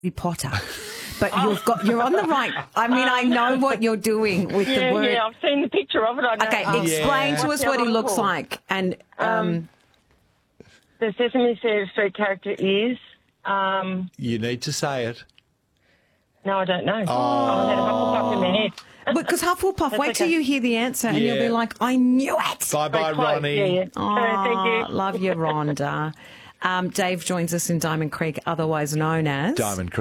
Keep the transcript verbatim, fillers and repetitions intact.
Harry Potter. But you've got, you're on the right. I mean, I know what you're doing with Yeah, the word. yeah, I've seen the picture of it. I know. Okay, Um, explain Yeah. to us what he looks like. And um, Um, the Sesame Street character is. Um, You need to say it. no, I don't know. Oh. I had a Hufflepuff in my head. because Hufflepuff, wait till okay. you hear the answer, and you'll be Yeah. like, I knew it. Bye bye, Very close, Ronnie. Yeah, yeah. Oh, Thank you. love you, Rhonda. Um, Dave joins us in Diamond Creek, otherwise known as Diamond Creek.